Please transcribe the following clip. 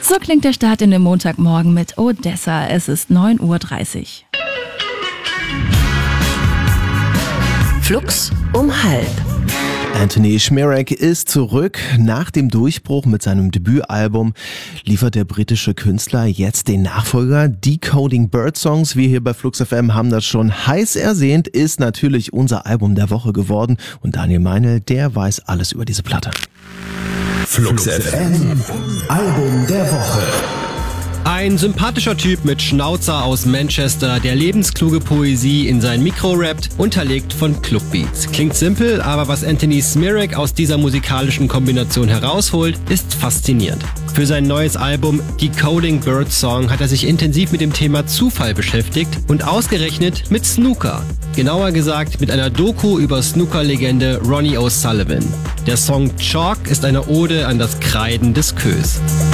So klingt der Start in den Montagmorgen mit Odessa. Es ist 9:30 Uhr. Flux um 12:30. Anthony Szmierek ist zurück. Nach dem Durchbruch mit seinem Debütalbum liefert der britische Künstler jetzt den Nachfolger Decoding Birdsongs. Wir hier bei Flux FM haben das schon heiß ersehnt, ist natürlich unser Album der Woche geworden. Und Daniel Meinl, der weiß alles über diese Platte. Flux FM Album der Woche. Ein sympathischer Typ mit Schnauzer aus Manchester, der lebenskluge Poesie in sein Mikro rappt, unterlegt von Clubbeats. Klingt simpel, aber was Anthony Szmierek aus dieser musikalischen Kombination herausholt, ist faszinierend. Für sein neues Album Decoding Birdsong hat er sich intensiv mit dem Thema Zufall beschäftigt und ausgerechnet mit Snooker. Genauer gesagt mit einer Doku über Snooker-Legende Ronnie O'Sullivan. Der Song Chalk ist eine Ode an das Kreiden des Queues.